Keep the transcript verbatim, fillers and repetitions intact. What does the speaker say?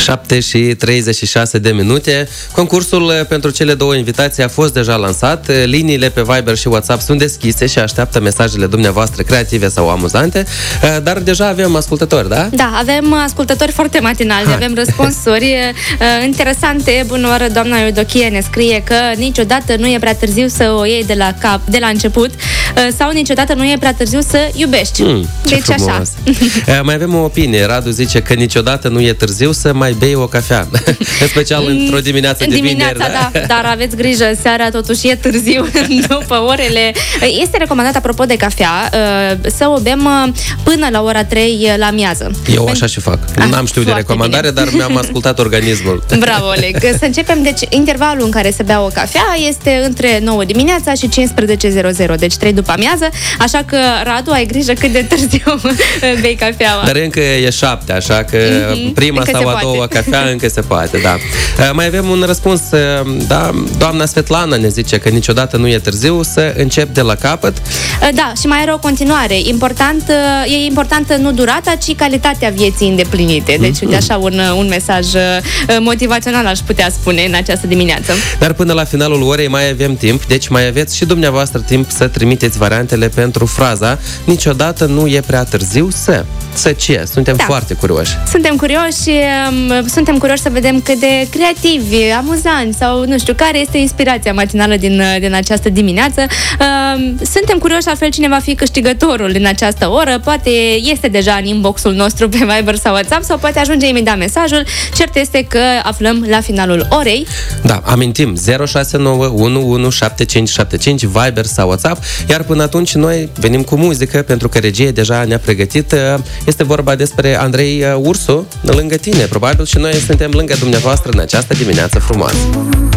șapte și treizeci și șase de minute. Concursul pentru cele două invitații a fost deja lansat. Liniile pe Viber și WhatsApp sunt deschise și așteaptă mesajele dumneavoastră creative sau amuzante. Dar deja avem ascultători, da? Da, avem ascultători foarte matinali, ha. avem răspunsuri interesante. Bună oară, doamna Eudochie ne scrie că niciodată nu e prea târziu să o iei de la cap, de la început, sau niciodată nu e prea târziu să iubești. Mm, deci frumos. Așa. Mai avem o opinie. Radu zice că niciodată nu e târziu să mai bei o cafea. În special într-o dimineață de vineri. Da? Da, dar aveți grijă, seara totuși e târziu, după orele. Este recomandat, apropo de cafea, să o bem până la ora trei la amiază. Eu așa și fac. Ah, N-am știut de recomandare, bine. Dar mi-am ascultat organismul. Bravo, Oleg. Să începem, deci intervalul în care se bea o cafea este între nouă dimineața și cincisprezece zero zero, deci trei după amiază, așa că, Radu, ai grijă cât de târziu bei cafeaua. Dar încă e șapte, așa că mm-hmm. prima încă sau a doua cafea încă se poate, da. Mai avem un răspuns, da, doamna Svetlana ne zice că niciodată nu e târziu să încep de la capăt. Da, și mai are o continuare. Important, e importantă nu durata, ci calitatea vieții îndeplinite. Deci, mm-hmm. uite, așa un, un mesaj motivațional, aș putea spune, în această dimineață. Dar până la finalul orei mai avem timp, deci mai aveți și dumneavoastră timp să trimiteți variantele pentru fraza niciodată nu e prea târziu să... Să ce? Suntem da. foarte curioși. Suntem curioși, um, suntem curioși să vedem cât de creativi, amuzanți sau, nu știu, care este inspirația matinală din, din această dimineață. Um, suntem curioși, altfel, cine va fi câștigătorul în această oră. Poate este deja în inbox-ul nostru pe Viber sau WhatsApp sau poate ajunge imediat mesajul. Cert este că aflăm la finalul orei. Da, amintim, zero șase nouă unu unu șapte cinci șapte cinci, Viber sau WhatsApp, iar până atunci noi venim cu muzică, pentru că regia deja ne-a pregătit. Este vorba despre Andrei Ursu, lângă tine, probabil, și noi suntem lângă dumneavoastră în această dimineață frumoasă.